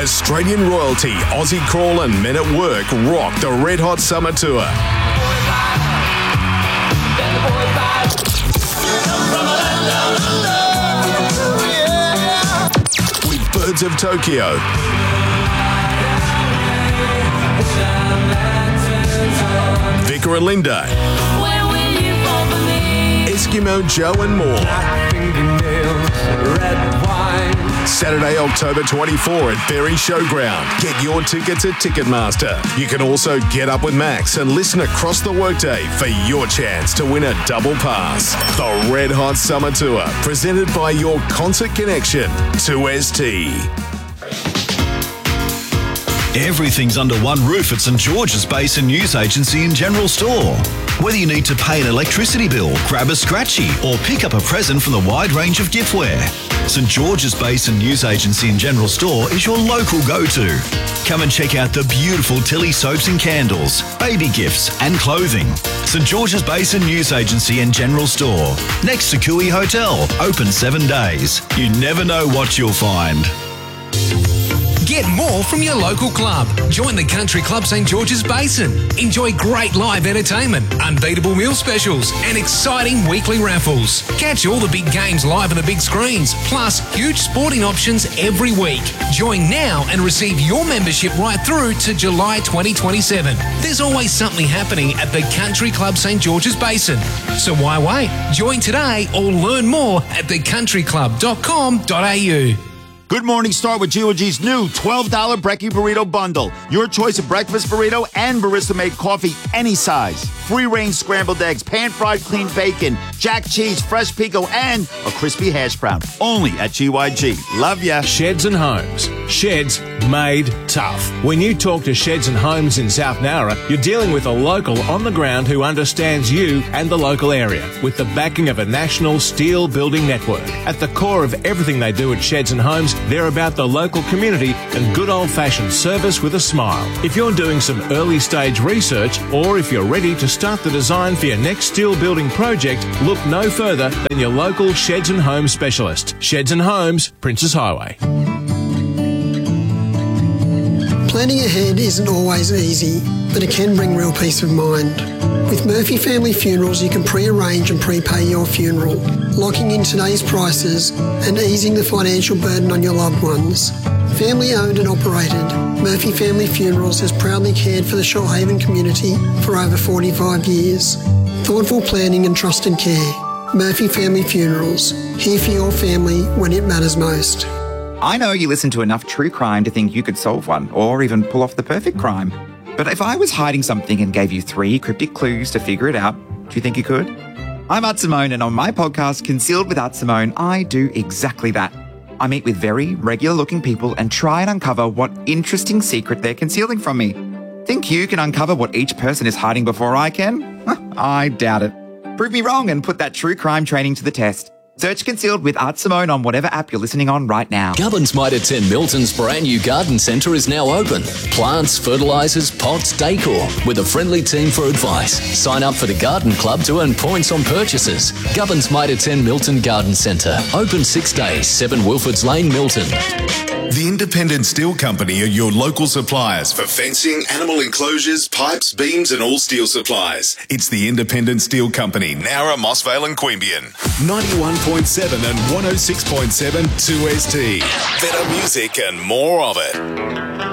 Australian royalty, Aussie Crawl and Men at Work rock the Red Hot Summer Tour. With Birds of Tokyo, Vicar Alinda, Eskimo Joe and more. Saturday, October 24 at Berry Showground. Get your tickets at Ticketmaster. You can also get up with Max and listen across the workday for your chance to win a double pass. The Red Hot Summer Tour, presented by your Concert Connection, 2ST. Everything's under one roof at St George's Basin News Agency and General Store. Whether you need to pay an electricity bill, grab a scratchy, or pick up a present from the wide range of giftware, St George's Basin News Agency and General Store is your local go-to. Come and check out the beautiful Tilly soaps and candles, baby gifts and clothing. St George's Basin News Agency and General Store, next to Cooey Hotel, open 7 days. You never know what you'll find. Get more from your local club. Join the Country Club St George's Basin. Enjoy great live entertainment, unbeatable meal specials, and exciting weekly raffles. Catch all the big games live on the big screens, plus huge sporting options every week. Join now and receive your membership right through to July 2027. There's always something happening at the Country Club St George's Basin. So why wait? Join today or learn more at thecountryclub.com.au. Good Morning Start with GOG's new $12 Brekkie Burrito Bundle. Your choice of breakfast burrito and barista-made coffee, any size. Free-range scrambled eggs, pan-fried clean bacon, jack cheese, fresh pico, and a crispy hash brown. Only at GYG. Love ya. Sheds and Homes. Sheds made tough. When you talk to Sheds and Homes in South Nowra, you're dealing with a local on the ground who understands you and the local area, with the backing of a national steel building network. At the core of everything they do at Sheds and Homes, they're about the local community and good old-fashioned service with a smile. If you're doing some early-stage research, or if you're ready to start the design for your next steel building project, look no further than your local Sheds and Homes specialist. Sheds and Homes, Princes Highway. Planning ahead isn't always easy, but it can bring real peace of mind. With Murphy Family Funerals, you can pre-arrange and prepay your funeral, locking in today's prices and easing the financial burden on your loved ones. Family owned and operated, Murphy Family Funerals has proudly cared for the Shoalhaven community for over 45 years. Thoughtful planning and trusted care. Murphy Family Funerals, here for your family when it matters most. I know you listen to enough true crime to think you could solve one, or even pull off the perfect crime. But if I was hiding something and gave you 3 cryptic clues to figure it out, do you think you could? I'm Art Simone, and on my podcast, Concealed with Art Simone, I do exactly that. I meet with very regular-looking people and try and uncover what interesting secret they're concealing from me. Think you can uncover what each person is hiding before I can? I doubt it. Prove me wrong and put that true crime training to the test. Search Concealed with Art Simone on whatever app you're listening on right now. Gubbins Mitre 10 Milton's brand new garden centre is now open. Plants, fertilisers, pots, decor, with a friendly team for advice. Sign up for the Garden Club to earn points on purchases. Gubbins Mitre 10 Milton Garden Centre. Open 6 days, 7 Wilfords Lane, Milton. The Independent Steel Company are your local suppliers for fencing, animal enclosures, pipes, beams and all steel supplies. It's the Independent Steel Company, Nowra, Mossvale and Queanbeyan. 91.7 and 106.7 2ST. Better music and more of it.